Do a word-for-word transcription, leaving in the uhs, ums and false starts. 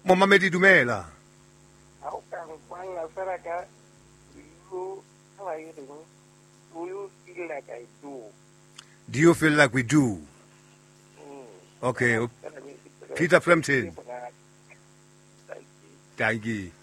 Mohammed Dumela. How can one Saraka you how are you doing? Do you feel like I do? Do you feel like we do? Mm. Okay. Peter Frampton. Thank you.